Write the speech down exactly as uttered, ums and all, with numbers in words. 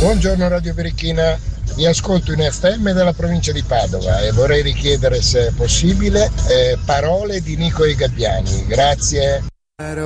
Buongiorno Radio Berichina, vi ascolto in F M dalla provincia di Padova e vorrei richiedere, se è possibile, eh, Parole di Nico e Gabbiani. Grazie.